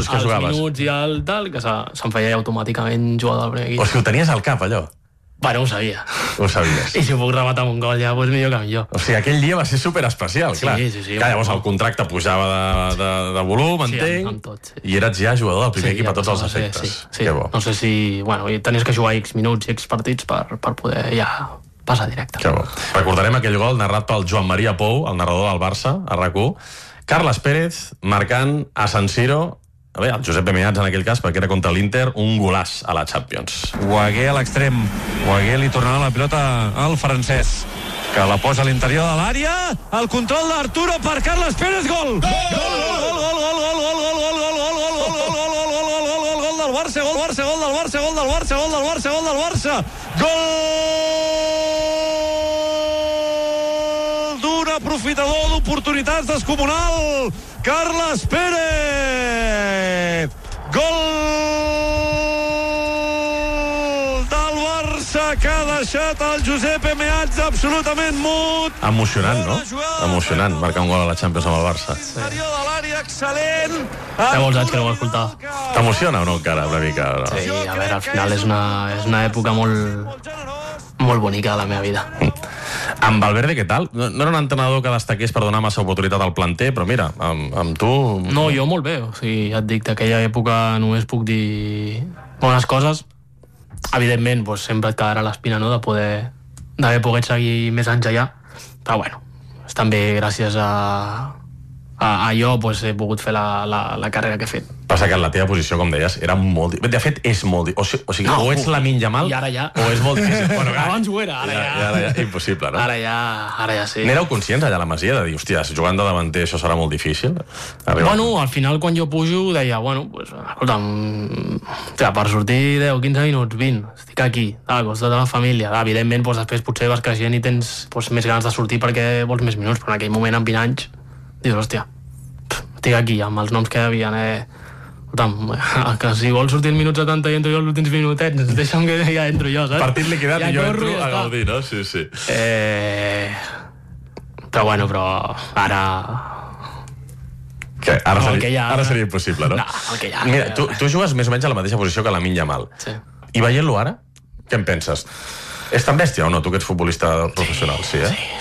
minuts que jugaves. Els minuts i el tal, que se'm feia automàticament jugador del primer equip. O sigui, ho tenies al cap, allò? Bueno, ho sabia. Ho sabies. I si ho puc rematar amb un gol ja, doncs millor que millor. O sigui, aquell dia va ser superespecial, clar. Sí. Clar, llavors el contracte pujava de volum, entenc, amb tot, sí. I eres ja jugador del primer equip a tots els efectes. Sí. No sé si... Bueno, tenies que jugar X minuts i X partits per poder ja passar directe. Que bo. Recordarem aquell gol narrat pel Joan Maria Pou, el narrador del Barça, a RAC1. Carles Pérez marcant a San Siro, bé, el Josep Meats en aquell cas, perquè era contra l'Inter, un golàs a la Champions. Guaguer a l'extrem. Guaguer li tornarà la pilota al francès, que la posa a l'interior de l'àrea. El control d'Arturo per Carles Pérez. Gol! Gol del Barça, gol del Barça. Gol d'un aprofitador d'oportunitats descomunal, Carles Pérez. Gol del Barça que ha deixat el Josep Meats absolutament mut. Emocionant, no? Emocionant, marcar un gol a la Champions amb el Barça. Excel·lent. Fa molts anys que no ho escoltava. T'emociona o no encara, una mica? No? Sí, a veure, al final és una època molt bonica de la meva vida. Amb Valverde, què tal? No era un entrenador que destaqués per donar massa oportunitat al planter, però mira, amb tu... No, jo molt bé, o sigui, ja et dic, d'aquella època només puc dir bones coses. Evidentment, doncs, sempre et quedarà l'espina, no?, d'haver pogut seguir més anys allà, però bueno, és també gràcies a jo doncs, he pogut fer la carrera que he fet. Passa que en la teva posició, com deies, era molt... De fet, és molt... O sigui, no, o ets Lamine Yamal... I ara ja... O és molt difícil. Bueno, abans ho era, ara ja impossible, no? Ara ja sí. N'éreu conscients allà a la Masia de dir, hòstia, jugant de davanter això serà molt difícil? Bueno, al final quan jo pujo deia, bueno, pues, escolta'm, per sortir 10, 15 minuts, 20, estic aquí, al costat de la família. Evidentment, doncs, després potser vas creixent i tens més ganes de sortir perquè vols més minuts, però en aquell moment, amb 20 anys, dius, hòstia, estic aquí, amb els noms que hi havia, que si vols sortir el minut 70 i entro jo els últims minutets, deixa'm que ja entro jo, saps? Partit liquidat i jo entro a gaudir, no? Sí. Però bueno, ara... Què? Ara seria impossible, no? No, el que hi ha... Mira, tu jugues més o menys a la mateixa posició que Lamine Yamal. Sí. I veient-lo ara, què en penses? És tan bèstia o no, tu que ets futbolista professional? Sí.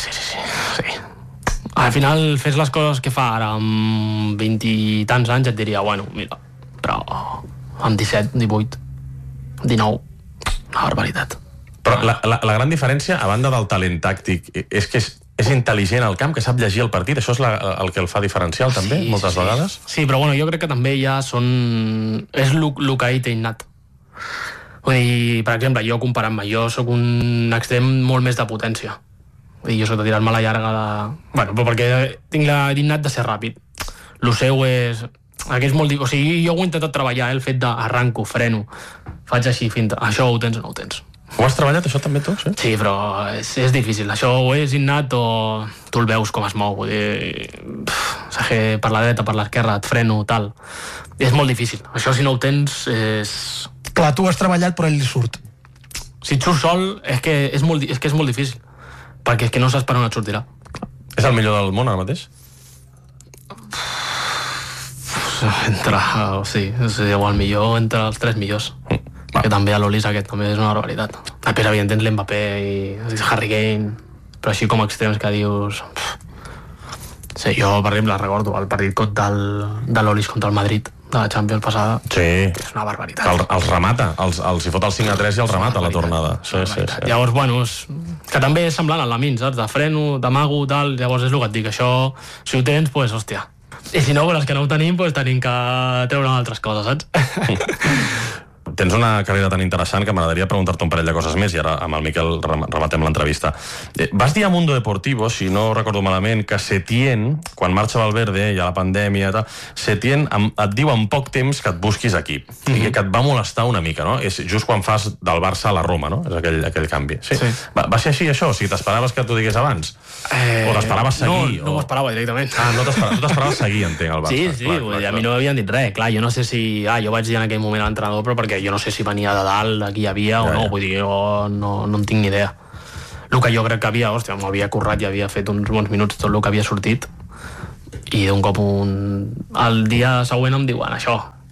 Al final fes les coses que fa ara amb 20 i tants anys et diria, bueno, mira, però amb 17, 18, 19, una barbaritat. Però la gran diferència, a banda del talent tàctic, és que és intel·ligent al camp, que sap llegir el partit. Això és el que el fa diferencial, també, moltes vegades? Sí, però bueno, jo crec que també ja és el que ell té innat. Vull dir, per exemple, jo comparant-me, jo sóc un extrem molt més de potència. I jo soc de tirar-me la llarga Bueno, però perquè tinc l'innat de ser ràpid. Lo seu és... Aquí és molt... O sigui, jo ho he intentat treballar, el fet d'arranco, freno, faig així, finta. Això ho tens o no ho tens? Ho has treballat, això també, tu? Sí, però és difícil. Això o és innat o tu el veus com es mou. Vull dir... per la dreta, per l'esquerra, et freno, tal. És molt difícil. Això, si no ho tens, és... Clar, tu has treballat, però ell li surt. Si et surt sol, és que és molt difícil. Perquè és que no saps per on et sortirà. És el millor del món ara mateix? Sí, és el millor entre els 3 millors. Que també a l'Olis aquest també és una barbaritat. Després, evidentment, l'Mbappé i Harry Kane, però així com extrems que dius... Sí, jo, per exemple, recordo el partit de l'Olis contra el Madrid, de la Champions passada. Sí. És una barbaritat. Els remata, els hi fot el 5-3 i els remata a la tornada. Sí. Llavors, bueno, que també és semblant al Lamine, saps? De freno, d'amago, tal. Llavors és el que et dic, això, si ho tens, doncs, hòstia. I si no, els que no ho tenim, doncs tenim que treure altres coses, saps? Tens una carrera tan interessant que m'agradaria preguntar-te un parell de coses més i ara amb el Miquel rematem l'entrevista. Vas dir a Mundo Deportivo, si no recordo malament, que Setién, quan marxa Valverde i a la pandèmia i tal, Setién et diu en poc temps que et busquis aquí i que et va molestar una mica, no? És just quan fas del Barça a la Roma, no? És aquell canvi. Sí. Va ser així, això? O sigui, t'esperaves que t'ho digués abans? O t'esperaves seguir? No m'esperava directament. No t'esperaves seguir, entenc, el Barça. Sí, a mi no m'havien dit res. Clar, jo no sé si... Jo vaig dir en aquell moment a l'entrenador, però perquè jo no sé si venia de dalt, aquí hi havia o no, vull dir, jo no en tinc ni idea. El que jo crec que havia, hòstia, m'havia currat i havia fet uns bons minuts tot el que havia sortit i d'un cop el dia següent em diuen això,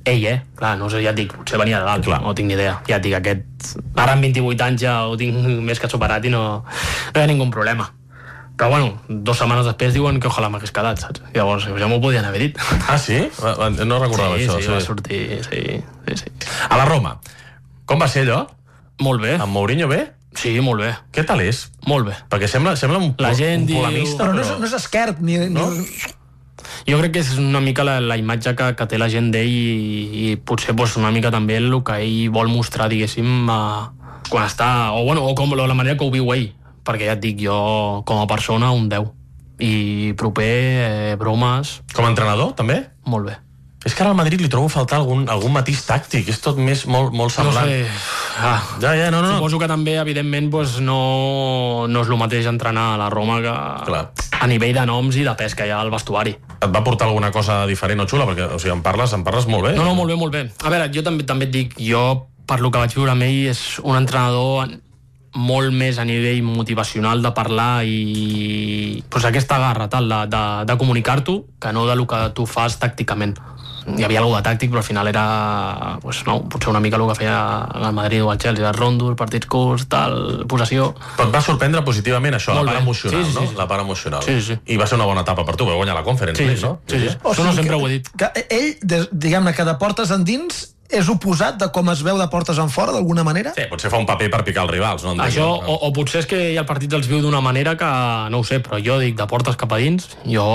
Ell, clar, no sé, ja et dic, potser venia de dalt, no tinc ni idea. Ja et dic, ara amb 28 anys ja ho tinc més que superat i no hi ha ningú problema. Però bueno, 2 setmanes després diuen que ojalà m'hagués quedat, saps? Llavors ja m'ho podien haver dit. Ah, sí? No recordava això. Sí, va sortir, sí. A la Roma, com va ser allò? Molt bé. Amb Mourinho bé? Sí, molt bé. Què tal és? Molt bé. Perquè sembla un Però polemista. no és esquerp, ni... No? Jo crec que és una mica la imatge que té la gent d'ell i potser una mica també el que ell vol mostrar, diguéssim, quan està... O com la manera que ho viu ell. Perquè ja et dic, jo com a persona un 10. I proper, bromes... Com a entrenador, també? Molt bé. És que ara al Madrid li trobo a faltar algun matís tàctic. És tot més molt semblant. No sé... No. Suposo que també, evidentment, no és el mateix entrenar a la Roma que a nivell de noms i de pes que hi ha al vestuari. Et va portar alguna cosa diferent o xula? Perquè, o sigui, em parles molt bé. No, molt bé. A veure, jo també et dic, jo, per lo que vaig viure amb ell, és un entrenador molt més a nivell motivacional de parlar i aquesta garra tal, de comunicar-t'ho que no del que tu fas tàcticament. Hi havia alguna de tàctic, però al final era potser una mica el que feia el Madrid o el Chelsea, els rondos, partits curts, tal, possessió. Però et va sorprendre positivament això, molt la part emocional, sí. no? La part emocional. Sí. I va ser una bona etapa per tu, va guanyar la Conference League, no? Sí. Això no sempre ho he dit. Que ell, diguem-ne, que de portes endins és oposat de com es veu de portes en fora, d'alguna manera? Sí, potser fa un paper per picar els rivals, no? Això, o potser és que hi ha partits els viu d'una manera que, no ho sé, però jo dic de portes cap a dins,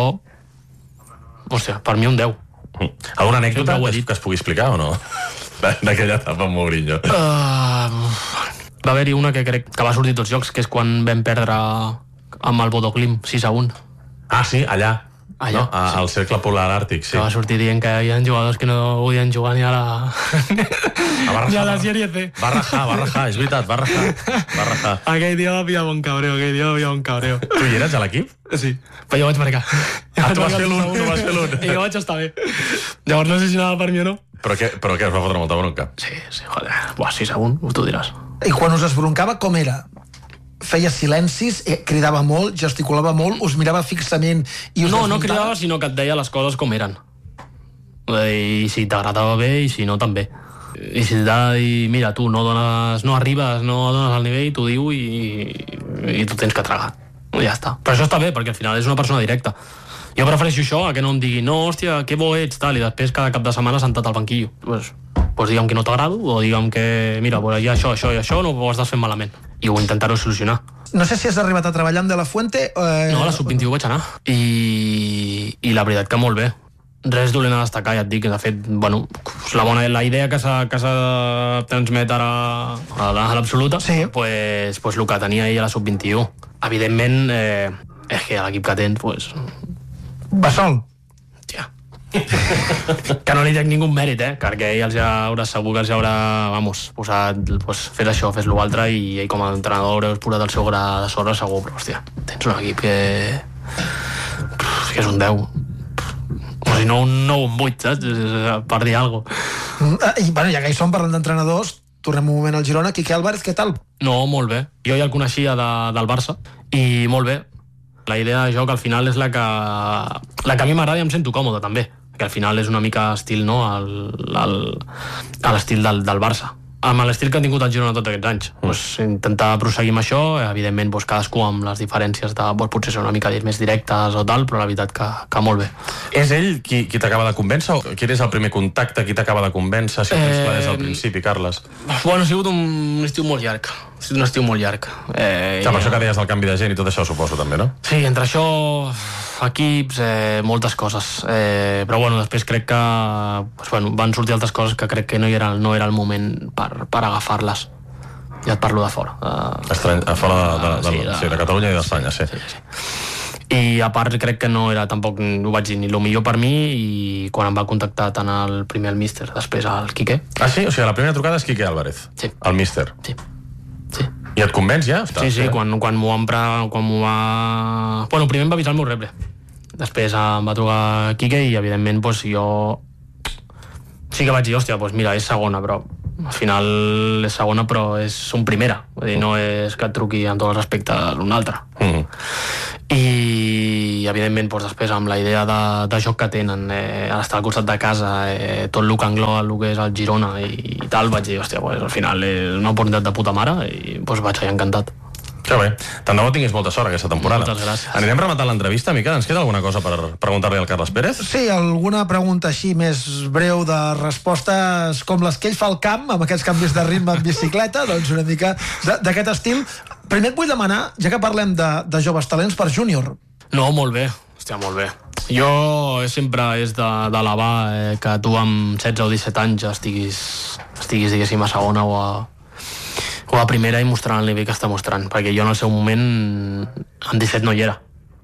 hòstia, per mi un 10. Alguna anècdota que es pugui explicar o no? D'aquella etapa amb Mourinho. Va haver-hi una que crec que va sortir tots jocs, que és quan vam perdre amb el Bodo Glimt 6-1. Ah, sí, allà. No? Al cercle polar àrtic, sí. Que va sortir dient que hi ha jugadors que no podien jugar ni a la... ni a la Sèrie C. Va rajar, és veritat, va rajar. Aquell dia va pillar un cabreo. Tu hi eres a l'equip? Sí, però jo vaig marcar. Tu vas fer l'un. I jo vaig estar bé. Llavors no sé si anava per mi o no. Però què, es va fotre molta bronca? Sí, joder. 6-1, tu diràs. I quan us esbroncava, com era? Feia silencis, cridava molt, gesticulava molt, us mirava fixament i us desmuntava? No cridava, sinó que et deia les coses com eren. I si t'agradava bé i si no també. I si t'ha de dir, mira, tu no arribes, no dones el nivell, t'ho diu i tu tens que tragar. Ja està. Però això està bé, perquè al final és una persona directa. Jo prefereixo això a que no em digui no, hòstia, que bo ets, tal, i després cada cap de setmana sentat al banquillo. Pues digue'm que no t'agrado, o digue'm que, mira, hi ha això i això, no ho estàs fent malament. I ho intentaré solucionar. No sé si has arribat a treballar amb De La Fuente... No, a la Sub-21 vaig anar. I la veritat que molt bé. Res dolent a destacar, ja et dic, de fet, la idea que s'ha transmet ara a l'absoluta, pues el que tenia ell a la Sub-21. Evidentment, és que l'equip que tens, va sol. Hòstia. Que no li trec ningú mèrit, perquè ell segur que els haurà, posat, fes això, fes l'altre, i ell com a entrenador haurà posat el seu gra de sorra, segur, però, hòstia, tens un equip que és un 10. O si no, un 9 o un 8, saps? Per dir alguna cosa. I, ja que hi som parlant d'entrenadors, tornem un moment al Girona. Quique Álvarez, què tal? No, molt bé. Jo ja el coneixia del Barça, i molt bé. La idea de joc al final és la que a mi m'agrada i em sento còmode també, que al final és una mica estil, no?, l'estil del Barça, amb l'estil que ha tingut el Girona tots aquests anys. Intentar proseguir amb això, evidentment cadascú amb les diferències de potser ser una mica més directes o tal, però la veritat que molt bé. És ell qui t'acaba de convèncer o quin és el primer contacte, qui t'acaba de convèncer, si ho tens clar des del principi, Carles? Bueno, ha sigut un estiu molt llarg. Per això que deies del canvi de gent i tot això, suposo, també, no? Sí, entre això, equips, moltes coses. Però bueno, després crec que van sortir altres coses que crec que no era el moment per agafar-les. Ja et parlo de fora. Fora de Catalunya i d'Espanya, sí. I a part crec que no era tampoc, ho vaig dir, ni el millor per mi, i quan em va contactar tant primer el míster, després el Quique. Ah, sí? O sigui, la primera trucada és Quique Álvarez? Sí. El míster? Sí. I et convenç ja? Sí, quan m'ho va... Bueno, primer em va avisar el meu rebre. Després em va trucar Quique i, evidentment, jo sí que vaig dir, hòstia, mira, és segona, però al final és segona, però és un primera. Vull dir, no és que et truqui en tots els aspectes un altre. i evidentment doncs, després amb la idea de joc que tenen, estar al costat de casa, tot el que engloba el que és el Girona i tal, vaig dir, hòstia, pues, al final és una oportunitat de puta mare i pues, vaig allà encantat. Que bé, tant de bo tinguis molta sort aquesta temporada. Moltes gràcies. Anirem rematant l'entrevista, Miquel, ens queda alguna cosa per preguntar-li al Carles Pérez? Sí, alguna pregunta així més breu de respostes com les que ell fa al camp, amb aquests canvis de ritme en bicicleta, doncs una mica d'aquest estil. Primer et vull demanar, ja que parlem de joves talents, per júnior. No, molt bé, hòstia, molt bé. Jo sempre és d'elevar que tu amb 16 o 17 anys estiguis diguéssim, a segona o a primera i mostrant el nivell que està mostrant, perquè jo en el seu moment en 17 no hi era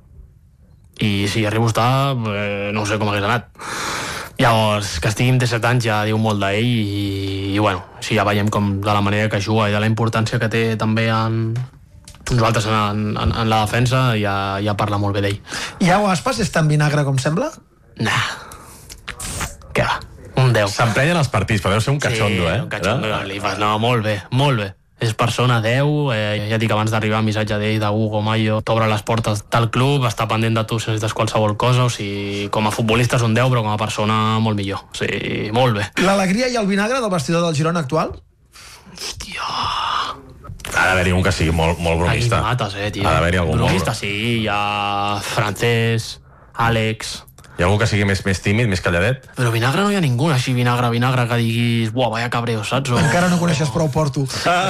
i si arribo a estar no sé com hagués anat. Llavors, que estigui amb 17 anys ja diu molt d'ell i bueno, sí, ja veiem com de la manera que juga i de la importància que té també en nosaltres en la defensa, ja parla molt bé d'ell. Iau Aspas és tan vinagre com sembla? Nah, què va, un 10. S'emprenyen els partits, però deu ser un catxondo, un catxondo, li fas, no, molt bé, molt bé. És persona 10, ja dic abans d'arribar missatge d'ell, d'Hugo Mayo, t'obre les portes del club, està pendent de tu si necessites qualsevol cosa, o sigui, com a futbolista és un 10, però com a persona molt millor, o sigui, molt bé. L'alegria i el vinagre del vestidor del Girona actual? Hòstia... Ha d'haver-hi un que sigui molt bromista. Aquí mates, tio. Ha d'haver-hi algun bromista, sí, hi ha Francesc, Àlex... Hi ha algú que sigui més tímid, més calladet? Però vinagre no hi ha ningú, així vinagre que diguis, buah, vaya cabreo, saps? O... Encara no coneixes prou Porto.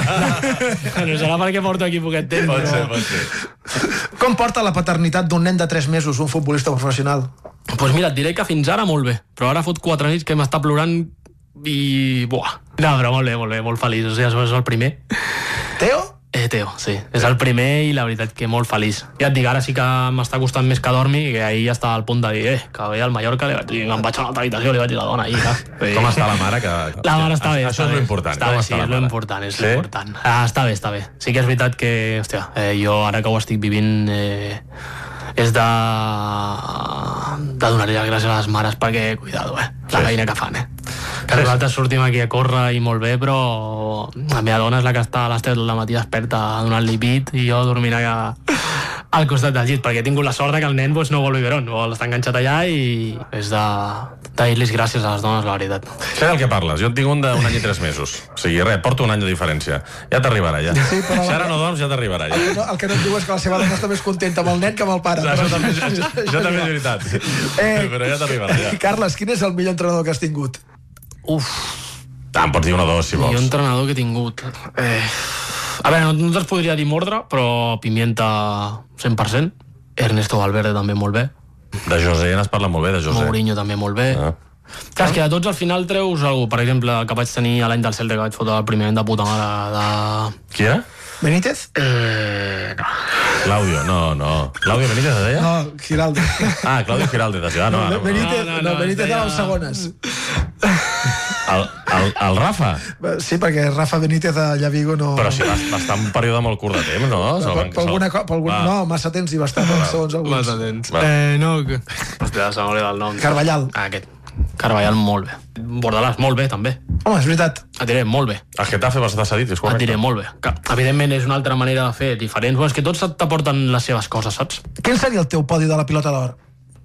No serà perquè porto aquí poquet temps. Pot ser. Com porta la paternitat d'un nen de 3 mesos, un futbolista professional? Pues mira, et diré que fins ara molt bé, però ara fot 4 nits que m'està plorant i... buah. No, però molt bé, molt feliç, o sigui, és el primer. Teo? Teo, sí. És el primer i la veritat que molt feliç. Ja et dic, ara sí que m'està costant més que dormi, que ahir ja estava al punt de dir, que ve al Mallorca, me'n vaig a una altra habitació, li vaig dir a la dona ahir, sí. Com està la mare? La mare està bé. Això és l'important. Sí, és l'important, és l'important. Està bé. Sí que és veritat que, hòstia, jo ara que ho estic vivint és de donar-li les gràcies a les mares perquè, cuidado, la feina que fan, que nosaltres sortim aquí a córrer i molt bé, però la meva dona és la que està a les 3 del matí desperta donant-li pit i jo dormint allà al costat del llit, perquè he tingut la sort que el nen no vol biberon, vol estar enganxat allà i és de dir-los gràcies a les dones, la veritat. Sé del que parles, jo en tinc un d'un any i 3 mesos, o sigui, porto un any de diferència, ja t'arribarà ja. Sí, però si ara no dorms ja t'arribarà ja. El que no et diu és que la seva dona està més contenta amb el nen que amb el pare. Això també és veritat, però ja t'arribarà ja. Carles, quin és el millor entrenador que has tingut? Em pots dir un o dos, si vols. Jo entrenador que he tingut... A veure, no te'ls podria dir mordre, però Pimienta 100%. Ernesto Valverde també molt bé. De José n'has parlat molt bé, de José. Mourinho també molt bé. Clar, és que de tots al final treus algú. Per exemple, que vaig tenir a l'any del Celta, que vaig fotre el primer any de puta mare de... Qui era? Benítez? No. Claudio, no. Claudio Benítez es deia? No, Giraldo. Claudio Giraldo, Benítez de les segones. El Rafa? Sí, perquè Rafa Benítez allà a Vigo no... Però si va estar un període molt curt de temps, no? No, massa temps hi va estar, segons alguns. Massa temps. No, hòstia, se m'ha oblidat el nom. Carvallal. Aquest. Carvallal molt bé. Bordalàs molt bé, també. Home, és veritat. Et diré molt bé. El Getafe vas estar cedit, és correcte. Et diré molt bé. Que, evidentment és una altra manera de fer, diferents. Bueno, és que tots t'aporten les seves coses, saps? Quin seria el teu podi de la pilota d'or?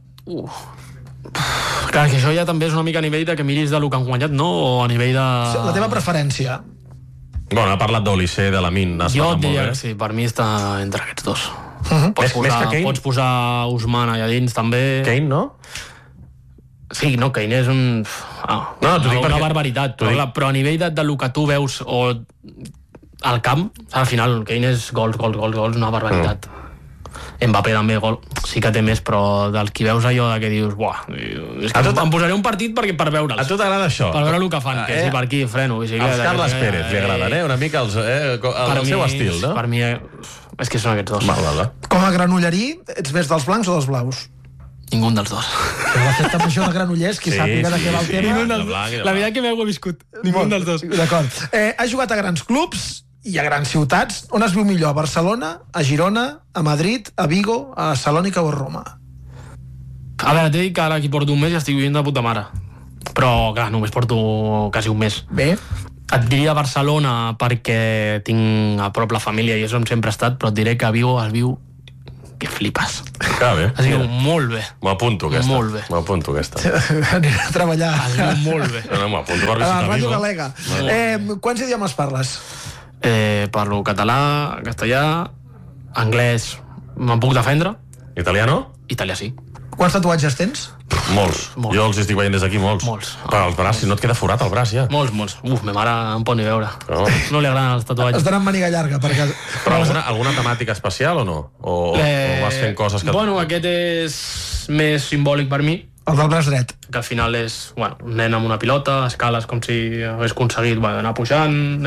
Clar, que això ja també és una mica a nivell de que miris de lo que han guanyat, no? O a nivell de... La teva preferència? Bueno, ha parlat d'Olissé, de Lamin. Jo et diria que sí, per mi està entre aquests dos. Pots posar Ousmane allà dins, també. Kane, no? Sí, no, Kane és un... una barbaritat, però a nivell de lo que tu veus o al camp, al final Kane és gols, una barbaritat. Mbappé també gol, sí que té més, però del que veus allò de que dius, buah, és que em posaré un partit per veure'ls. A tu t'agrada això? Per veure el que fan, que si per aquí freno. Els Carles Pérez li agraden, una mica el seu estil, no? Per mi és que són aquests dos. Com a granollerí, ets més dels blancs o dels blaus? Ningú dels dos. La festa major de Granollers, qui sàpiga de què va el tema. La veritat que m'heu viscut. Ningú dels dos. D'acord. Has jugat a grans clubs i a grans ciutats. On es viu millor? A Barcelona, a Girona, a Madrid, a Vigo, a Salònica o a Roma? A veure, t'he dit que ara aquí porto un mes i estic vivint de puta mare. Però, clar, només porto quasi un mes. Bé. Et diria Barcelona perquè tinc a prop la família i és on sempre he estat, però et diré que a Vigo es viu que flipes. Que bé. Es diu molt bé. M'apunto aquesta. Molt bé. M'apunto aquesta. Aniré a treballar Es diu molt bé. No, m'apunto per a la visitar Ràdio Vigo. Galega. Quants idiomes parles? Parlo català, castellà, anglès, me'n puc defendre, Italiano? italià sí. Quants tatuatges tens? Molts. Molts. Jo els estic veient des d'aquí, molts. Molts. Per als braços, si no et queda forat al braç, ja. Molts. Me mare em pot ni veure. No. No li agraden els Has tatuatges. d'anar amb maniga llarga, perquè... Però alguna temàtica especial o no? O vas fent coses que... Bueno, aquest és més simbòlic per mi, El del braç dret. que al final és, bueno, un nen amb una pilota, escales com si hagués aconseguit anar pujant,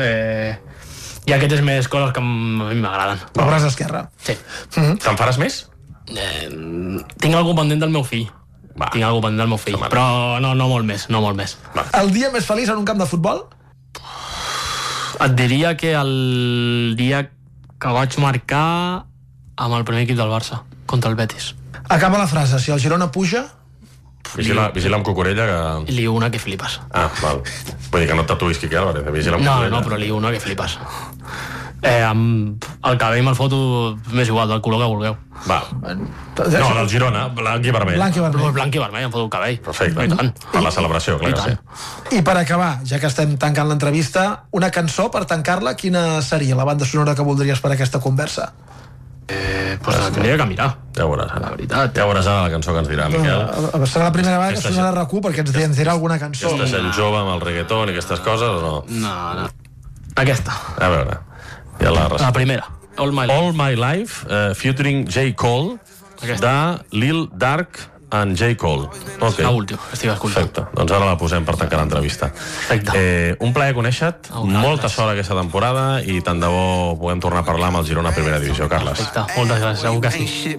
i aquest és més coses que a mi m'agraden. El braç esquerre. Sí. Te'n faràs més? Tinc algú pendent del meu fill. Va. Tinc algú pendent del meu fill, però no molt més. El dia més feliç en un camp de futbol? Et diria que el dia que vaig marcar amb el primer equip del Barça, contra el Betis. Acaba la frase, si el Girona puja... Vigila amb Cucurella que... Li una que flipes. Ah, val. Vull dir que no et tatuïs Quique Álvarez, vigila amb Cucurella. No, però li una que flipes. Amb el cabell me'l foto m'és igual, del color que vulgueu. Va. No, del Girona, blanc i vermell. Blanc i vermell. Blanc i vermell, em foto el cabell. Perfecte. I tant. Per la celebració, clar I que sí. tant. I per acabar, ja que estem tancant l'entrevista, una cançó per tancar-la, quina seria la banda sonora que voldries per aquesta conversa? Pues la tindria que mirar. Ja ho veuràs ara. La veritat. Ja veuràs ara la cançó que ens dirà, Miquel. Serà la primera vegada que Aquesta sonarà RAC1 perquè ens dirà alguna cançó. Aquesta gent jove amb el reggaeton i aquestes coses o no? No. Aquesta. A veure, ja la La primera. All My Life. All My Life, featuring J. Cole, de Lil Durk and J. Cole. Okay. L'últim, estic escoltant. Perfecte, doncs ara la posem per tancar l'entrevista. Perfecte. Un plaer conèixer-te, Vosaltres. molta sort aquesta temporada i tant de bo puguem tornar a parlar amb el Girona a primera divisió, Carles. Perfecte. Moltes gràcies, segur que sí.